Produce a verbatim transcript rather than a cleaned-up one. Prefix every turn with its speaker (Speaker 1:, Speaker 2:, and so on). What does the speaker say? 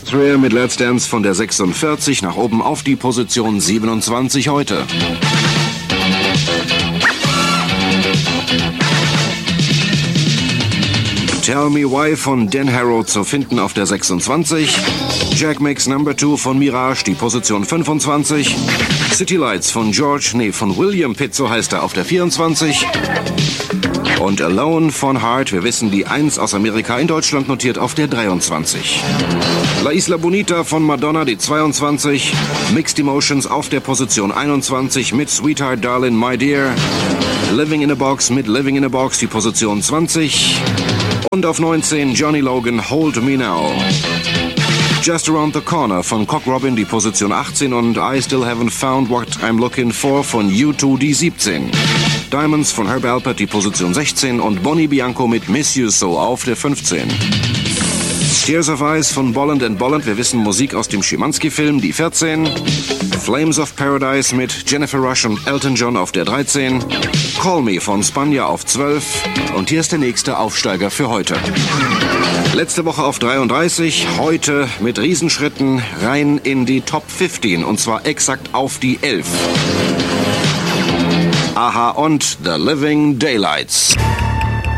Speaker 1: Thriller mit Let's Dance von der sechsundvierzig nach oben auf die Position siebenundzwanzig heute. Tell Me Why von Dan Harrow zu finden auf der sechsundzwanzig. Jack Makes Number Two von Mirage, die Position fünfundzwanzig. City Lights von George, nee, von William Pitt, so heißt er, auf der vierundzwanzig. Und Alone von Heart, wir wissen, die eins aus Amerika, in Deutschland notiert auf der dreiundzwanzig. La Isla Bonita von Madonna, die zweiundzwanzig. Mixed Emotions auf der Position einundzwanzig mit Sweetheart Darling My Dear. Living in a Box mit Living in a Box, die Position zwanzig. Und auf neunzehn Johnny Logan, Hold Me Now. Just Around the Corner von Cock Robin, die Position achtzehn. Und I Still Haven't Found What I'm Looking For von U zwei, die siebzehn. Diamonds von Herb Alpert, die Position sechzehn. Und Bonnie Bianco mit Miss You So auf der fünfzehn. Tears of Ice von Bolland and Bolland, wir wissen, Musik aus dem Schimanski-Film, die vierzehn. Flames of Paradise mit Jennifer Rush und Elton John auf der dreizehn. Call Me von Spanja auf zwölf. Und hier ist der nächste Aufsteiger für heute. Letzte Woche auf dreiunddreißig, heute mit Riesenschritten rein in die Top fünfzehn und zwar exakt auf die elf. Aha und The Living Daylights.